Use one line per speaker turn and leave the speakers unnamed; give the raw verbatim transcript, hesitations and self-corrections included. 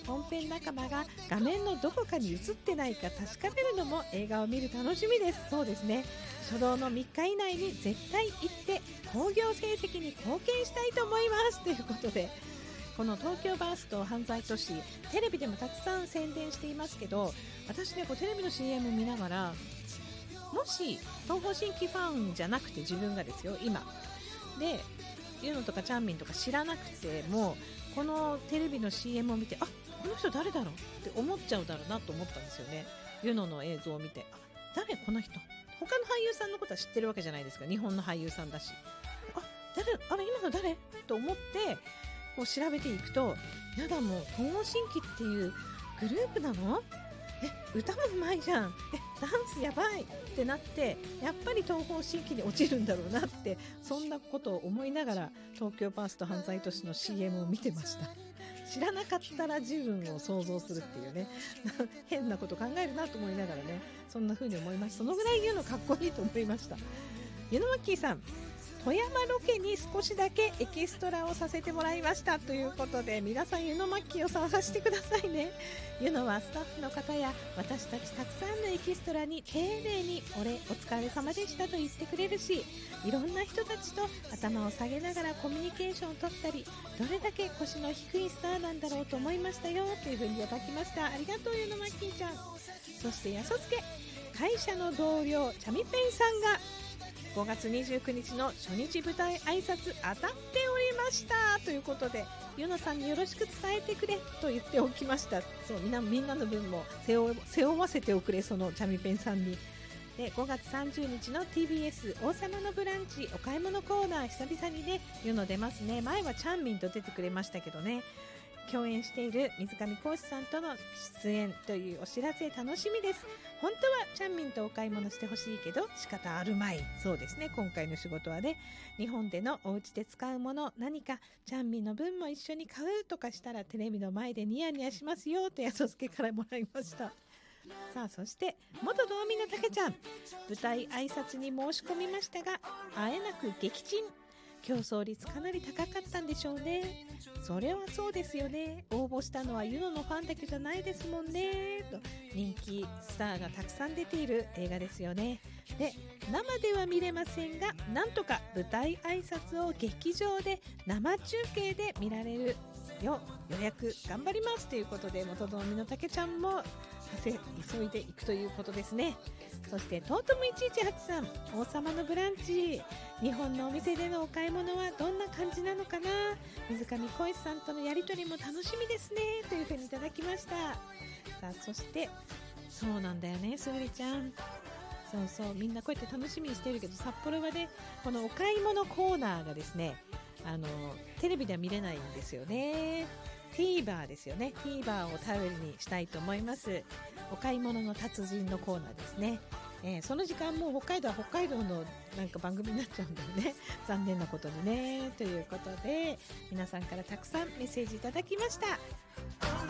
本編仲間が画面のどこかに映ってないか確かめるのも映画を見る楽しみです。そうですね、初動のみっか以内に絶対行って興行成績に貢献したいと思いますということで、この東京バースト犯罪都市、テレビでもたくさん宣伝していますけど、私ねこうテレビの シーエム 見ながら、もし東方神起ファンじゃなくて自分がですよ今でユノとかチャンミンとか知らなくても、このテレビの シーエム を見て、あ、この人誰だろうって思っちゃうだろうなと思ったんですよね。ユノの映像を見て、あ、誰この人、他の俳優さんのことは知ってるわけじゃないですか、日本の俳優さんだし、あ、誰、あれ今の誰と思ってこう調べていくと、やだ、もう東方神起っていうグループなの、え、歌もうまいじゃん、え、ダンスやばいってなって、やっぱり東方神起に落ちるんだろうなって、そんなことを思いながら東京バースト犯罪都市の シーエム を見てました。知らなかったら自分を想像するっていうね変なこと考えるなと思いながらね、そんな風に思いました。そのぐらい言うのかっこいいと思いました。ユノマッキーさん、富山ロケに少しだけエキストラをさせてもらいましたということで、皆さんユノマッキーを探してくださいね。ユノはスタッフの方や私たちたくさんのエキストラに丁寧にお礼お疲れ様でしたと言ってくれるし、いろんな人たちと頭を下げながらコミュニケーションを取ったり、どれだけ腰の低いスターなんだろうと思いましたよというふうにいただきました。ありがとうユノマッキーちゃん。そしてやそつけ、会社の同僚チャミペイさんがごがつにじゅうくにちの初日舞台挨拶当たっておりましたということで、ユノさんによろしく伝えてくれと言っておきました。そう、みんな、みんなの分も背負、背負わせておくれ、そのチャミペンさんに。でごがつさんじゅうにちの ティービーエス 王様のブランチお買い物コーナー、久々にねユノ出ますね。前はチャンミンと出てくれましたけどね、共演している水上浩司さんとの出演というお知らせ楽しみです。本当はチャンミンとお買い物してほしいけど仕方あるまい。そうですね、今回の仕事はね、日本でのお家で使うもの、何かチャンミンの分も一緒に買うとかしたらテレビの前でニヤニヤしますよとやそすけからもらいました。さあ、そして元道民のたけちゃん、舞台挨拶に申し込みましたがあえなく撃沈。競争率かなり高かったんでしょうね。それはそうですよね、応募したのはユノのファンだけじゃないですもんねと、人気スターがたくさん出ている映画ですよね。で、生では見れませんが、なんとか舞台挨拶を劇場で生中継で見られるよう予約頑張りますということで、元道民のたけちゃんも急いでいくということですね。そしてトートムいちいちはちさん、王様のブランチ、日本のお店でのお買い物はどんな感じなのかな、水上浩司さんとのやり取りも楽しみですねというふうにいただきました。さあ、そしてそうなんだよね、すぐりちゃん、そうそう、みんなこうやって楽しみにしてるけど、札幌はねこのお買い物コーナーがですね、あのテレビでは見れないんですよね。 TVer ですよね。 TVer を頼りにしたいと思います。お買い物の達人のコーナーですね。えー、その時間もう北海道は北海道のなんか番組になっちゃうんだよね残念なことにね。ということで皆さんからたくさんメッセージいただきました。